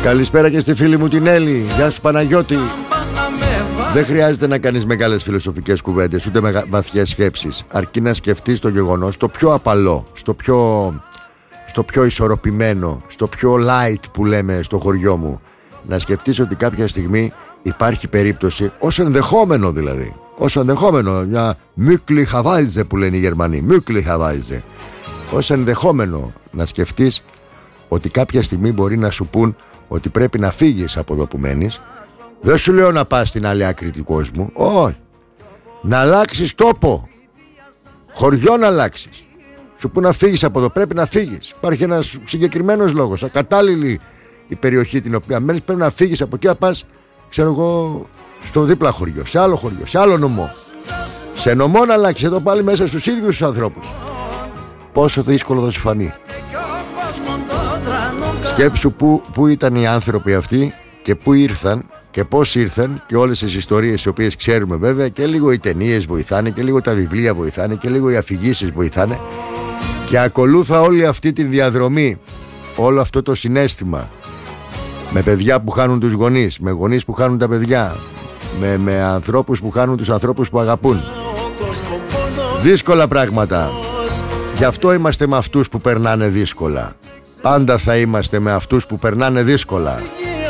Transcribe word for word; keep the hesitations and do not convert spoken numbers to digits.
Καλησπέρα και στη φίλη μου την Έλλη. Γεια σου Παναγιώτη. Δεν χρειάζεται να κάνεις μεγάλες φιλοσοφικές κουβέντες, ούτε μεγα... βαθιές σκέψεις. Αρκεί να σκεφτείς το γεγονός, το πιο απαλό, στο πιο, στο πιο ισορροπημένο, στο πιο light που λέμε στο χωριό μου. Να σκεφτείς ότι κάποια στιγμή υπάρχει περίπτωση, ως ενδεχόμενο δηλαδή, ως ενδεχόμενο, μια Möglicherweise που λένε οι Γερμανοί, Möglicherweise, ως ενδεχόμενο να σκεφτείς ότι κάποια στιγμή μπορεί να σου πούν ότι πρέπει να φύγεις από εδώ που μένεις. Δεν σου λέω να πας στην άλλη άκρη του κόσμου, όχι, να αλλάξεις τόπο, χωριό να αλλάξεις. Σου πούν να φύγεις από εδώ, πρέπει να φύγεις. Υπάρχει ένας συγκεκριμένος λόγος, ακατάλληλη η περιοχή την οποία μένεις, πρέπει να φύγεις από εκεί, να πας, ξέρω εγώ, στο δίπλα χωριό, σε άλλο χωριό, σε άλλο νομό. Σε νομό να αλλάξεις, εδώ πάλι μέσα στους ίδιους τους ανθρώπους. Πόσο δύσκολο θα σου φανεί. Σκέψου που, που ήταν οι άνθρωποι αυτοί και που ήρθαν και πώς ήρθαν και όλες τις ιστορίες τις οποίες ξέρουμε βέβαια, και λίγο οι ταινίες βοηθάνε και λίγο τα βιβλία βοηθάνε και λίγο οι αφηγήσεις βοηθάνε, και ακολούθα όλη αυτή τη διαδρομή, όλο αυτό το συναίσθημα, με παιδιά που χάνουν τους γονείς, με γονείς που χάνουν τα παιδιά, με, με ανθρώπους που χάνουν τους ανθρώπους που αγαπούν. Δύσκολα πράγματα. Γι' αυτό είμαστε με αυτούς που περνάνε δύσκολα. Πάντα θα είμαστε με αυτούς που περνάνε δύσκολα.